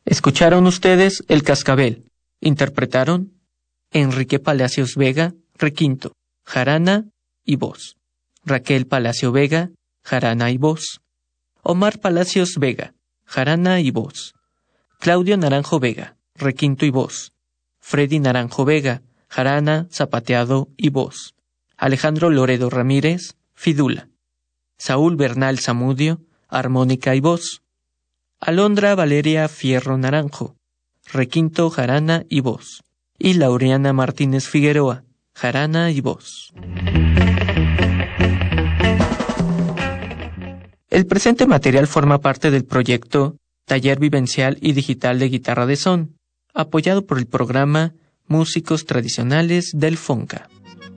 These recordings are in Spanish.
Escucharon ustedes El Cascabel. Interpretaron Enrique Palacios Vega, requinto, jarana y voz. Raquel Palacio Vega, jarana y voz. Omar Palacios Vega, jarana y voz. Claudio Naranjo Vega, requinto y voz. Freddy Naranjo Vega, jarana, zapateado y voz. Alejandro Loredo Ramírez, fidula. Saúl Bernal Zamudio, armónica y voz. Alondra Valeria Fierro Naranjo, requinto, jarana y voz. Y Laureana Martínez Figueroa, jarana y voz. El presente material forma parte del proyecto Taller Vivencial y Digital de Guitarra de Son, apoyado por el programa Músicos Tradicionales del FONCA.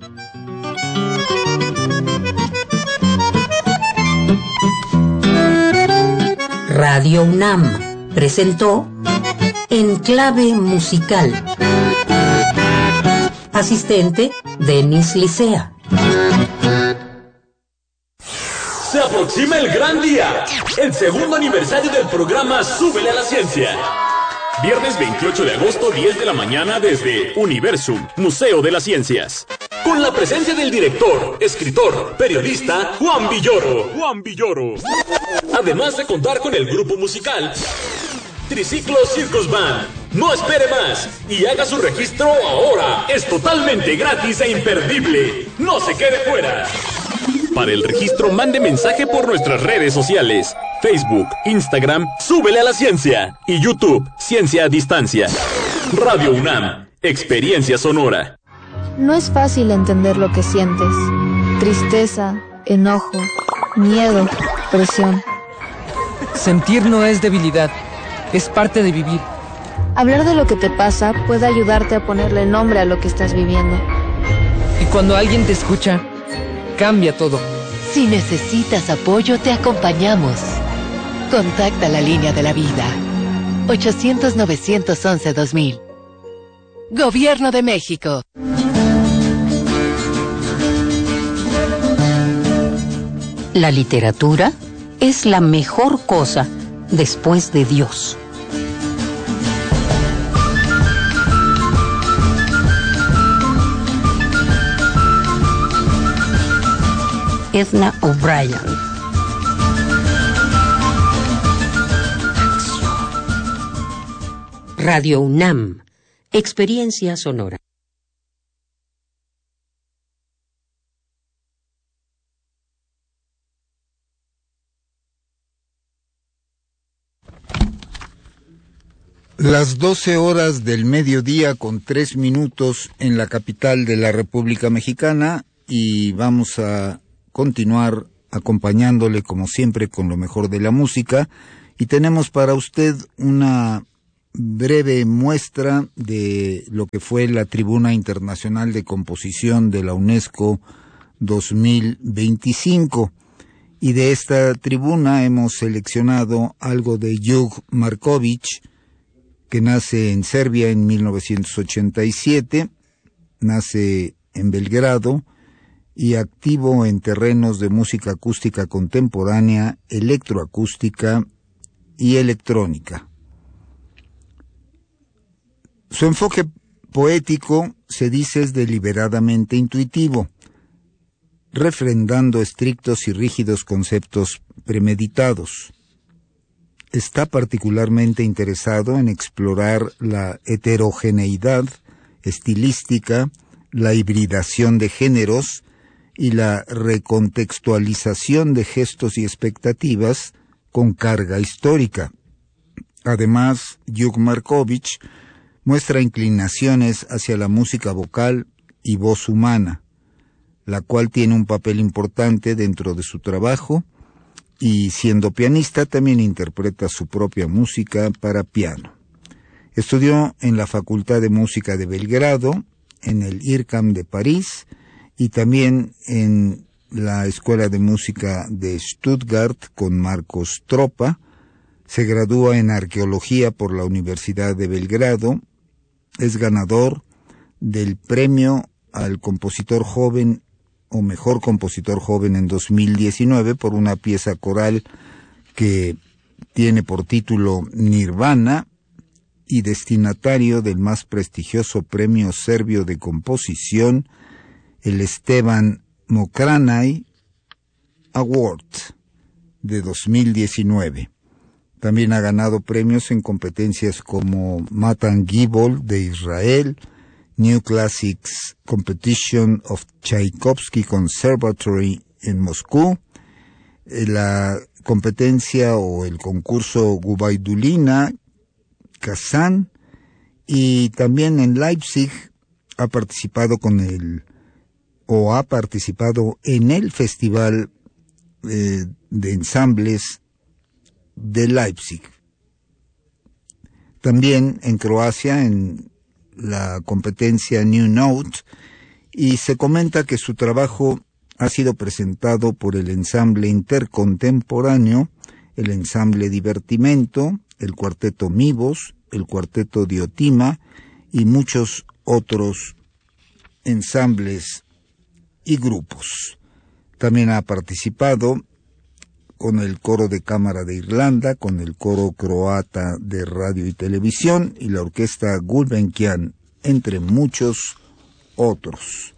Radio UNAM presentó En Clave Musical. Asistente, Denis Licea. Se aproxima el gran día, el segundo aniversario del programa Súbele a la Ciencia. Viernes 28 de agosto, 10 de la mañana, desde Universum, Museo de las Ciencias. Con la presencia del director, escritor, periodista, Juan Villoro. Además de contar con el grupo musical Triciclo Circus Band. No espere más y haga su registro ahora. Es totalmente gratis e imperdible. No se quede fuera. Para el registro, mande mensaje por nuestras redes sociales: Facebook, Instagram, Súbele a la Ciencia, y YouTube, Ciencia a Distancia. Radio UNAM, experiencia sonora. No es fácil entender lo que sientes. Tristeza, enojo, miedo, presión. Sentir no es debilidad, es parte de vivir. Hablar de lo que te pasa puede ayudarte a ponerle nombre a lo que estás viviendo. Y cuando alguien te escucha, cambia todo. Si necesitas apoyo, te acompañamos. Contacta la línea de la vida. 800-911-2000. Gobierno de México. La literatura es la mejor cosa después de Dios. Edna O'Brien. Radio UNAM, experiencia sonora. Las 12 horas del mediodía con 3 minutos en la capital de la República Mexicana, y vamos a continuar acompañándole como siempre con lo mejor de la música, y tenemos para usted una breve muestra de lo que fue la Tribuna Internacional de Composición de la UNESCO 2025. Y de esta tribuna hemos seleccionado algo de Jug Marković, que nace en Serbia en 1987, nace en Belgrado y activo en terrenos de música acústica contemporánea, electroacústica y electrónica. Su enfoque poético, se dice, es deliberadamente intuitivo, refrendando estrictos y rígidos conceptos premeditados. Está particularmente interesado en explorar la heterogeneidad estilística, la hibridación de géneros y la recontextualización de gestos y expectativas con carga histórica. Además, Jug Marković muestra inclinaciones hacia la música vocal y voz humana, la cual tiene un papel importante dentro de su trabajo, y siendo pianista también interpreta su propia música para piano. Estudió en la Facultad de Música de Belgrado, en el IRCAM de París y también en la Escuela de Música de Stuttgart con Marcos Tropa. Se gradúa en Arqueología por la Universidad de Belgrado. Es ganador del premio al compositor joven o mejor compositor joven en 2019 por una pieza coral que tiene por título Nirvana, y destinatario del más prestigioso premio serbio de composición, el Esteban Mokranaj Award de 2019. También ha ganado premios en competencias como Matan Gibol de Israel, New Classics Competition of Tchaikovsky Conservatory en Moscú, la competencia o el concurso Gubaidulina, Kazán, y también en Leipzig ha participado en el Festival de Ensambles de Leipzig. También en Croacia en la competencia New Note, y se comenta que su trabajo ha sido presentado por el ensamble intercontemporáneo, el ensamble Divertimento, el cuarteto Mibos, el cuarteto Diotima y muchos otros ensambles y grupos. También ha participado con el coro de cámara de Irlanda, con el coro croata de radio y televisión y la orquesta Gulbenkian, entre muchos otros.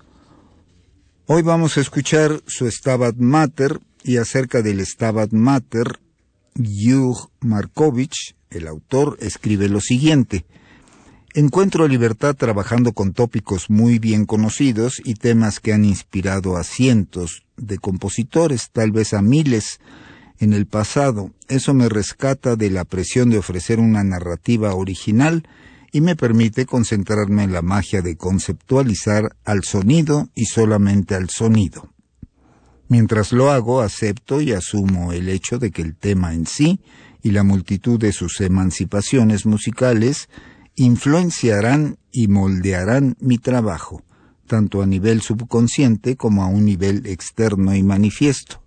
Hoy vamos a escuchar su Stabat Mater, y acerca del Stabat Mater, Hugh Markovich, el autor, escribe lo siguiente: encuentro libertad trabajando con tópicos muy bien conocidos y temas que han inspirado a cientos de compositores, tal vez a miles, en el pasado. Eso me rescata de la presión de ofrecer una narrativa original y me permite concentrarme en la magia de conceptualizar al sonido y solamente al sonido. Mientras lo hago, acepto y asumo el hecho de que el tema en sí y la multitud de sus emancipaciones musicales influenciarán y moldearán mi trabajo, tanto a nivel subconsciente como a un nivel externo y manifiesto.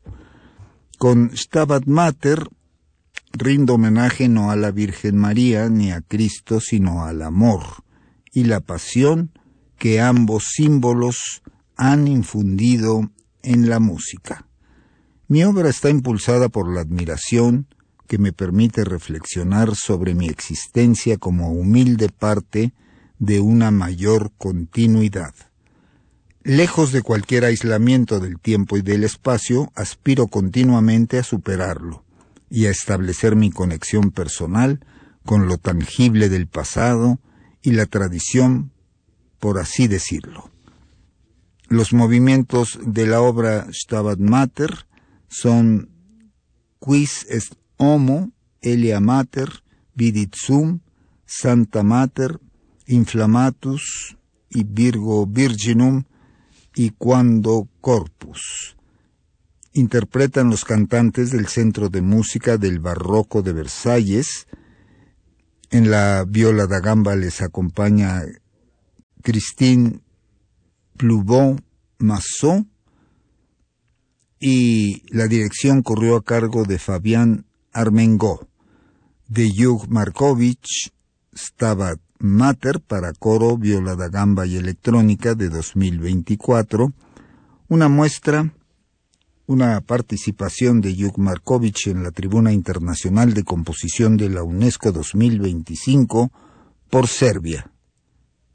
Con Stabat Mater rindo homenaje no a la Virgen María ni a Cristo, sino al amor y la pasión que ambos símbolos han infundido en la música. Mi obra está impulsada por la admiración que me permite reflexionar sobre mi existencia como humilde parte de una mayor continuidad. Lejos de cualquier aislamiento del tiempo y del espacio, aspiro continuamente a superarlo y a establecer mi conexión personal con lo tangible del pasado y la tradición, por así decirlo. Los movimientos de la obra Stabat Mater son Quis est homo, Elia Mater, Vidit sum, Santa Mater, Inflammatus y Virgo Virginum y Quando Corpus. Interpretan los cantantes del Centro de Música del Barroco de Versalles. En la viola da gamba les acompaña Christine Ploubon-Massot y la dirección corrió a cargo de Fabián Armengol. De Hugh Markovich, Stabat Mater para coro, viola da gamba y electrónica de 2024, una participación de Hugh Markovich en la Tribuna Internacional de Composición de la UNESCO 2025 por Serbia.